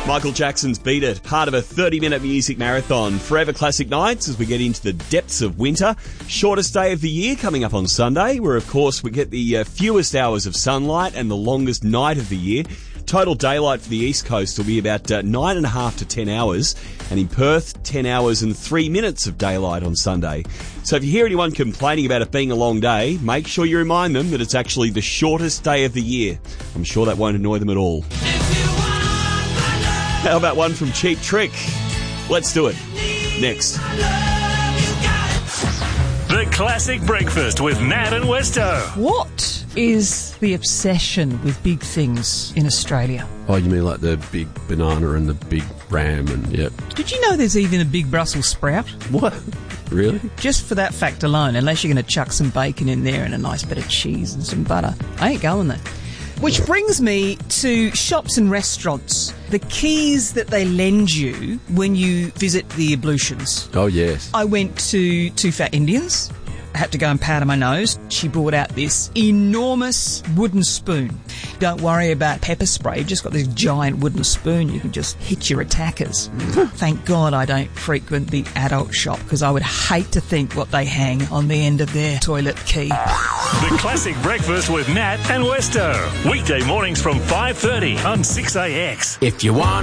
Michael Jackson's Beat It, part of a 30-minute music marathon. Forever Classic Nights as we get into the depths of winter. Shortest day of the year coming up on Sunday, where, of course, we get the fewest hours of sunlight and the longest night of the year. Total daylight for the East Coast will be about 9.5 to 10 hours. And in Perth, 10 hours and 3 minutes of daylight on Sunday. So if you hear anyone complaining about it being a long day, make sure you remind them that it's actually the shortest day of the year. I'm sure that won't annoy them at all. How about one from Cheap Trick? Let's do it. Next. The Classic Breakfast with Nat and Westo. What is the obsession with big things in Australia? Oh, you mean like the big banana and the big ram and, yep. Did you know there's even a big Brussels sprout? What? Really? Just for that fact alone, unless you're going to chuck some bacon in there and a nice bit of cheese and some butter. I ain't going there. Which brings me to shops and restaurants. The keys that they lend you when you visit the ablutions. Oh, yes. I went to Two Fat Indians. I had to go and powder my nose. She brought out this enormous wooden spoon. Don't worry about pepper spray. You've just got this giant wooden spoon. You can just hit your attackers. Thank God I don't frequent the adult shop, because I would hate to think what they hang on the end of their toilet key. The Classic Breakfast with Nat and Westo. Weekday mornings from 5:30 on 6AX. If you want